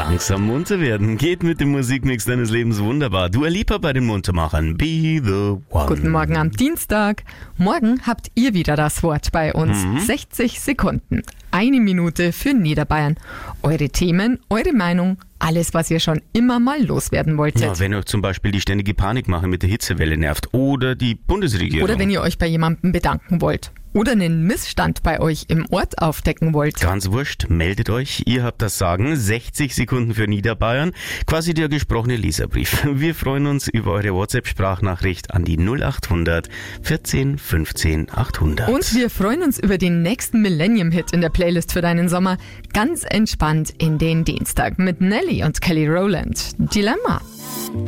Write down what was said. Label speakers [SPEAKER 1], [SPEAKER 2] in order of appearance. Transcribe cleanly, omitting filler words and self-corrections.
[SPEAKER 1] Langsam munter werden geht mit dem Musikmix deines Lebens wunderbar. Dua Lipa bei den Muntermachern. Be the one.
[SPEAKER 2] Guten Morgen am Dienstag. Morgen habt ihr wieder das Wort bei uns. 60 Sekunden. 1 Minute für Niederbayern. Eure Themen, eure Meinung, alles, was ihr schon immer mal loswerden wolltet.
[SPEAKER 1] Ja, wenn euch zum Beispiel die ständige Panikmache mit der Hitzewelle nervt oder die Bundesregierung.
[SPEAKER 2] Oder wenn ihr euch bei jemandem bedanken wollt. Oder einen Missstand bei euch im Ort aufdecken wollt.
[SPEAKER 1] Ganz wurscht, meldet euch. Ihr habt das Sagen. 60 Sekunden für Niederbayern. Quasi der gesprochene Leserbrief. Wir freuen uns über eure WhatsApp-Sprachnachricht an die 0800 14 15 800.
[SPEAKER 2] Und wir freuen uns über den nächsten Millennium-Hit in der Playlist für deinen Sommer. Ganz entspannt in den Dienstag mit Nelly und Kelly Rowland. Dilemma.